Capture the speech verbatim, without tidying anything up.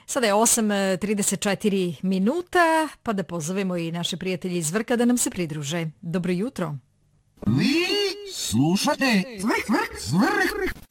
Sada je osam i trideset četiri minuta, pa da pozovemo i naše prijatelje iz Vrka da nam se pridruže. Dobro jutro. Vi slušate Zvrk, Zvrk, Zvrk.